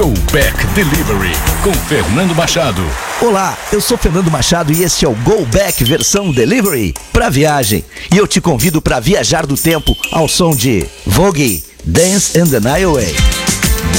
Go Back Delivery com Fernando Machado. Olá, eu sou Fernando Machado e este é o Go Back versão Delivery para viagem. E eu te convido para viajar do tempo ao som de Vogue, Dance and the Night Away.